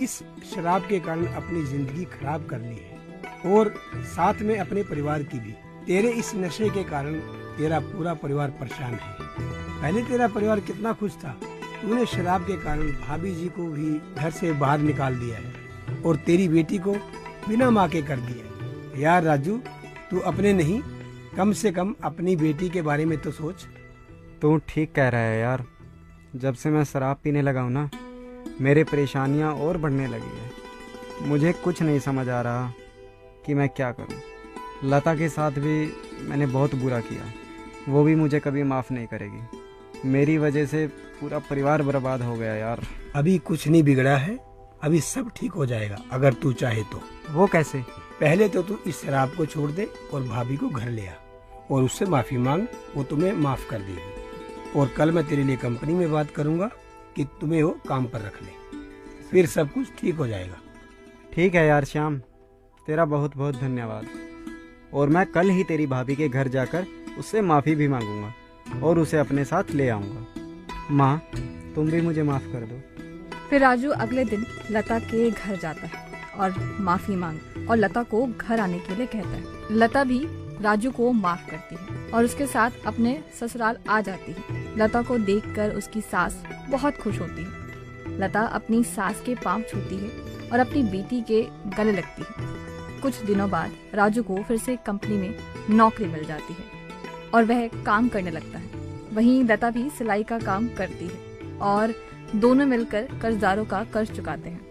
इस शराब के कारण अपनी जिंदगी खराब कर ली है और साथ में अपने परिवार की भी। तेरे इस नशे के कारण तेरा पूरा परिवार परेशान है। पहले तेरा परिवार कितना खुश था, तूने शराब के कारण भाभी जी को भी घर से बाहर निकाल दिया है और तेरी बेटी को बिना माँ के कर दिया है। यार राजू, तू अपने नहीं, कम से कम अपनी बेटी के बारे में तो सोच। तू ठीक कह रहा है यार। जब से मैं शराब पीने लगा हूँ ना, मेरे परेशानियाँ और बढ़ने लगी है। मुझे कुछ नहीं समझ आ रहा कि मैं क्या करूँ। लता के साथ भी मैंने बहुत बुरा किया, वो भी मुझे कभी माफ़ नहीं करेगी। मेरी वजह से पूरा परिवार बर्बाद हो गया यार। अभी कुछ नहीं बिगड़ा है, अभी सब ठीक हो जाएगा अगर तू चाहे तो। वो कैसे? पहले तो तू इस शराब को छोड़ दे और भाभी को घर ले आ और उससे माफी मांग, वो तुम्हें माफ कर देगी। और कल मैं तेरे लिए कंपनी में बात करूंगा कि तुम्हें वो काम पर रख ले, फिर सब कुछ ठीक हो जाएगा। ठीक है यार श्याम, तेरा बहुत बहुत धन्यवाद। और मैं कल ही तेरी भाभी के घर जाकर उससे माफ़ी भी मांगूंगा और उसे अपने साथ ले आऊंगा। माँ, तुम भी मुझे माफ़ कर दो। फिर राजू अगले दिन लता के घर जाता है और माफी मांग और लता को घर आने के लिए कहता है। लता भी राजू को माफ करती है और उसके साथ अपने ससुराल आ जाती है। लता को देखकर उसकी सास बहुत खुश होती है। लता अपनी सास के पांव छूती है और अपनी बेटी के गले लगती है। कुछ दिनों बाद राजू को फिर से कंपनी में नौकरी मिल जाती है और वह काम करने लगता है। वहीं लता भी सिलाई का काम करती है और दोनों मिलकर कर्जदारों का कर्ज चुकाते हैं।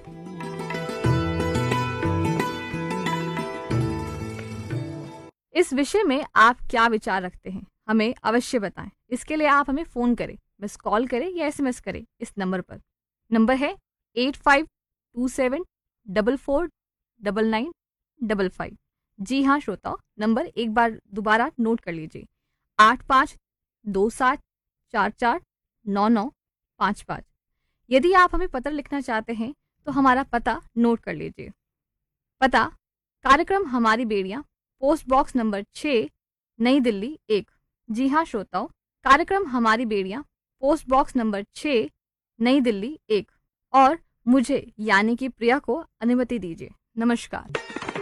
इस विषय में आप क्या विचार रखते हैं, हमें अवश्य बताएं। इसके लिए आप हमें फोन करें, मिस कॉल करें या SMS करें इस नंबर पर। नंबर है 8527449955। जी हाँ श्रोताओ, नंबर एक बार दोबारा नोट कर लीजिए, 8527449955। यदि आप हमें पत्र लिखना चाहते हैं तो हमारा पता नोट कर लीजिए। पता: कार्यक्रम हमारी बेड़ियां, पोस्ट बॉक्स नंबर 6, नई दिल्ली 1। जी हाँ श्रोताओ, कार्यक्रम हमारी बेड़ियां, पोस्ट बॉक्स नंबर 6, नई दिल्ली 1। और मुझे यानी कि प्रिया को अनुमति दीजिए। नमस्कार।